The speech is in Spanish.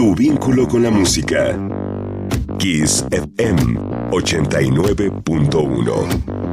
Tu vínculo con la música. Kiss FM 89.1.